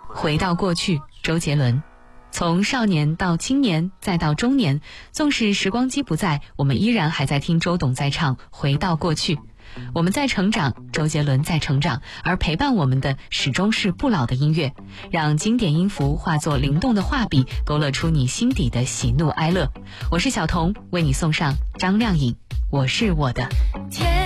回到过去，周杰伦。从少年到青年再到中年，纵使时光机不在，我们依然还在听周董在唱《回到过去》。我们在成长，周杰伦在成长，而陪伴我们的始终是不老的音乐。让经典音符化作灵动的画笔，勾勒出你心底的喜怒哀乐。我是小童，为你送上张靓颖《我是我的》。